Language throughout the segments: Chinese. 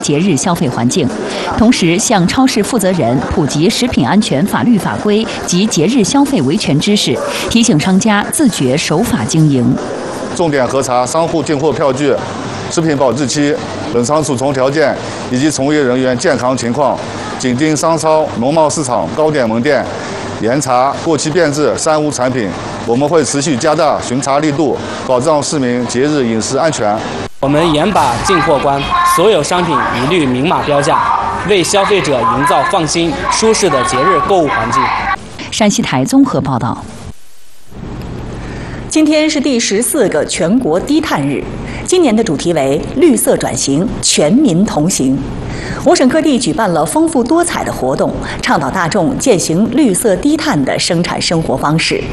节日消费环境，同时向超市负责人普及食品安全法律法规及节日消费维权知识，提醒商家自觉守法经营。 重点核查商户进货票据、食品保质期、冷藏储存条件以及从业人员健康情况，紧盯商超、农贸市场、糕点门店，严查过期变质、三无产品。我们会持续加大巡查力度，保障市民节日饮食安全。 我们严把进货关，所有商品一律明码标价，为消费者营造放心、舒适的节日购物环境。 山西台综合报道。 今天是第14个全国低碳日，今年的主题为绿色转型，全民同行。我省各地举办了丰富多彩的活动，倡导大众践行绿色低碳的生产生活方式。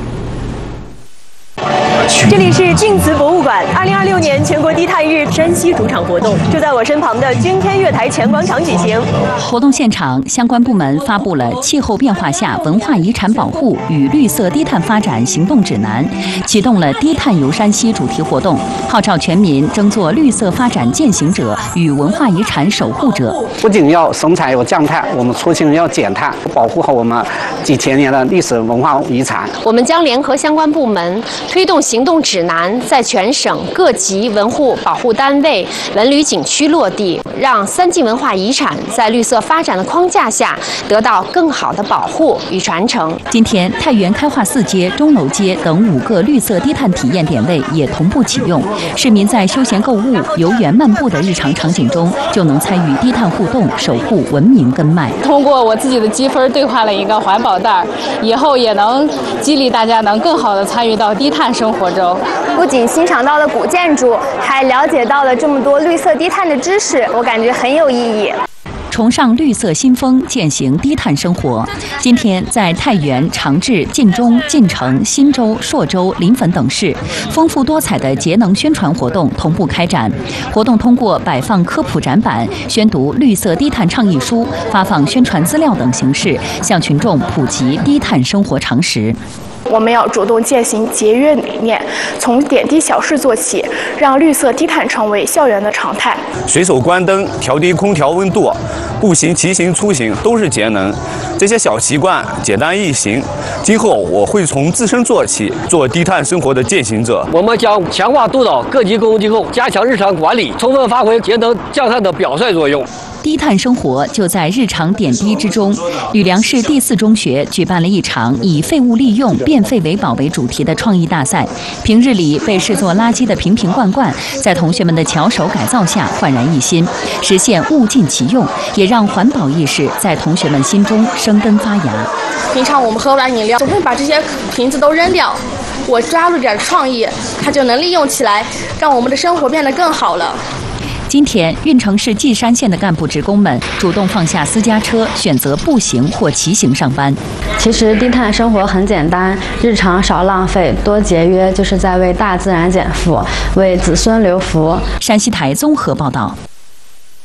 这里是晋祠博物馆2026年全国低碳日山西主场活动，就在我身旁的君天月台前广场举行。 活动现场，相关部门发布了《气候变化下文化遗产保护与绿色低碳发展行动指南》，启动了低碳游山西主题活动，号召全民争做绿色发展践行者与文化遗产守护者。 不仅要生产要降碳，我们出行要减碳，保护好我们几千年的历史文化遗产。 我们将联合相关部门推动行动指南在全省各级文物保护单位、文旅景区落地，让3级文化遗产在绿色发展的框架下得到更好的保护与传承。 今天，太原开化4街、钟楼街等5个绿色低碳体验点位也同步启用，市民在休闲购物、游园漫步的日常场景中，就能参与低碳互动，守护文明根脉。 通过我自己的积分兑换了一个环保袋，以后也能激励大家能更好的参与到低碳生活中。 不仅欣赏到了古建筑，还了解到了这么多绿色低碳的知识，我感觉很有意义。 崇尚绿色新风，践行低碳生活。今天，在太原、长治、晋中、晋城、忻州、朔州、临汾等市，丰富多彩的节能宣传活动同步开展。活动通过摆放科普展板、宣读绿色低碳倡议书、发放宣传资料等形式，向群众普及低碳生活常识。 我们要主动践行节约理念，从点滴小事做起，让绿色低碳成为校园的常态。 随手关灯、调低空调温度、步行、骑行出行都是节能。这些小习惯简单易行，今后我会从自身做起，做低碳生活的践行者。 我们将强化督导各级公共机构加强日常管理，充分发挥节能降碳的表率作用。 低碳生活就在日常点滴之中。吕梁市第4中学举办了一场以废物利用、变废为宝为主题的创意大赛。平日里被视作垃圾的瓶瓶罐罐，在同学们的巧手改造下焕然一新，实现物尽其用，也让环保意识在同学们心中生根发芽。 平常我们喝完饮料总会把这些瓶子都扔掉，我抓住点创意，它就能利用起来，让我们的生活变得更好了。 今天，运城市稷山县的干部职工们主动放下私家车，选择步行或骑行上班。 其实低碳生活很简单，日常少浪费、多节约，就是在为大自然减负，为子孙留福。 山西台综合报道。